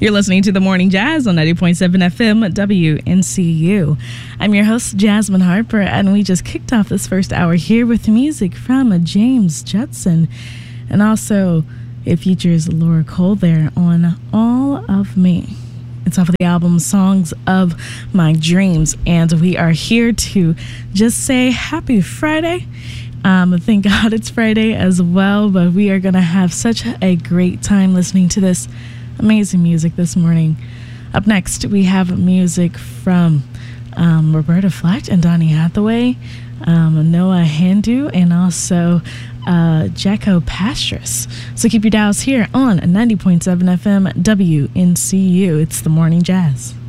You're listening to The Morning Jazz on 90.7 FM WNCU. I'm your host, Jasmine Harper, and we just kicked off this first hour here with music from James Judson. And also, it features Laura Cole there on All of Me. It's off of the album Songs of My Dreams. And we are here to just say happy Friday. Thank God it's Friday as well, but we are going to have such a great time listening to this amazing music this morning. Up next, we have music from Roberta Flack and Donny Hathaway, Noah Handu, and also Jacko Pastris. So keep your dials here on 90.7 FM WNCU. It's The Morning Jazz.